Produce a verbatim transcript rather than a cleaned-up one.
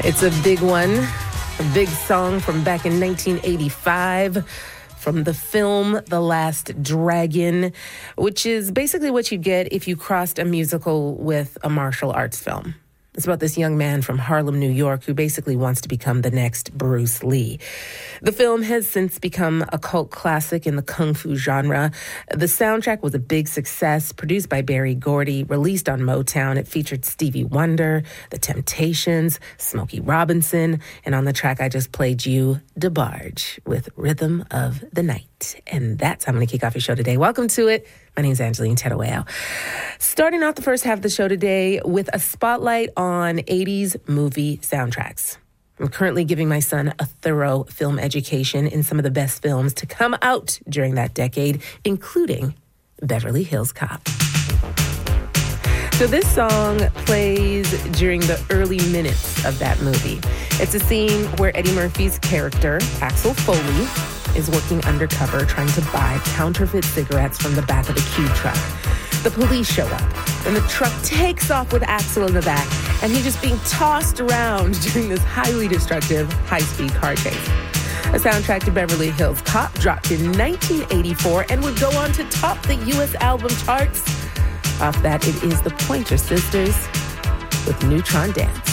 It's a big one, a big song from back in nineteen eighty-five from the film The Last Dragon, which is basically what you get if you crossed a musical with a martial arts film. It's about this young man from Harlem, New York, who basically wants to become the next Bruce Lee. The film has since become a cult classic in the kung fu genre. The soundtrack was a big success, produced by Berry Gordy, released on Motown. It featured Stevie Wonder, The Temptations, Smokey Robinson, and on the track I just played you, DeBarge with Rhythm of the Night. And that's how I'm going to kick off your show today. Welcome to it. My name is Angeline Teruel. Starting off the first half of the show today with a spotlight on eighties movie soundtracks. I'm currently giving my son a thorough film education in some of the best films to come out during that decade, including Beverly Hills Cop. So this song plays during the early minutes of that movie. It's a scene where Eddie Murphy's character, Axel Foley, is working undercover trying to buy counterfeit cigarettes from the back of a Q truck. The police show up, and the truck takes off with Axel in the back, and he's just being tossed around during this highly destructive, high-speed car chase. A soundtrack to Beverly Hills Cop dropped in nineteen eighty-four and would go on to top the U S album charts. Off that, it is the Pointer Sisters with Neutron Dance.